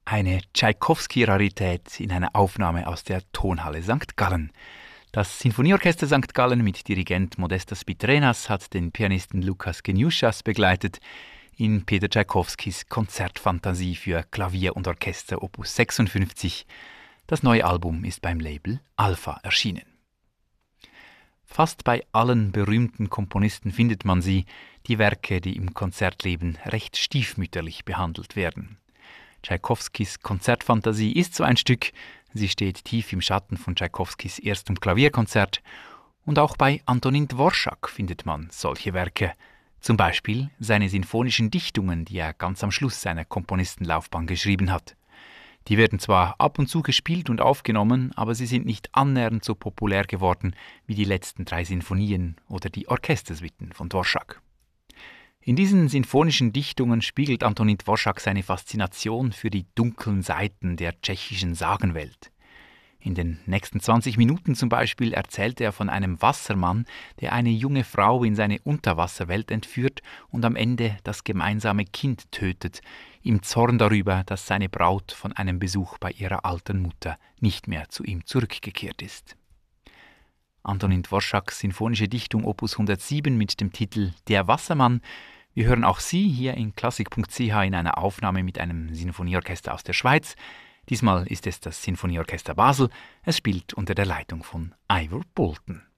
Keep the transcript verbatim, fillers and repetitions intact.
Eine Tschaikowski-Rarität in einer Aufnahme aus der Tonhalle Sankt Gallen. Das Sinfonieorchester Sankt Gallen mit Dirigent Modestas Pitrenas hat den Pianisten Lukas Geniuschas begleitet in Peter Tschaikowskis Konzertfantasie für Klavier und Orchester Opus sechsundfünfzig. Das neue Album ist beim Label Alpha erschienen. Fast bei allen berühmten Komponisten findet man sie, die Werke, die im Konzertleben recht stiefmütterlich behandelt werden. Tschaikowskis Konzertfantasie ist so ein Stück, sie steht tief im Schatten von Tschaikowskis erstem Klavierkonzert, und auch bei Antonin Dvorák findet man solche Werke, zum Beispiel seine sinfonischen Dichtungen, die er ganz am Schluss seiner Komponistenlaufbahn geschrieben hat. Die werden zwar ab und zu gespielt und aufgenommen, aber sie sind nicht annähernd so populär geworden wie die letzten drei Sinfonien oder die Orchestersuiten von Dvorák. In diesen sinfonischen Dichtungen spiegelt Antonin Dvorák seine Faszination für die dunklen Seiten der tschechischen Sagenwelt. In den nächsten zwanzig Minuten zum Beispiel erzählt er von einem Wassermann, der eine junge Frau in seine Unterwasserwelt entführt und am Ende das gemeinsame Kind tötet, im Zorn darüber, dass seine Braut von einem Besuch bei ihrer alten Mutter nicht mehr zu ihm zurückgekehrt ist. Antonin Dvoráks sinfonische Dichtung Opus hundertsieben mit dem Titel Der Wassermann. Wir hören auch sie hier in klassik punkt c h in einer Aufnahme mit einem Sinfonieorchester aus der Schweiz. Diesmal ist es das Sinfonieorchester Basel. Es spielt unter der Leitung von Ivor Bolton.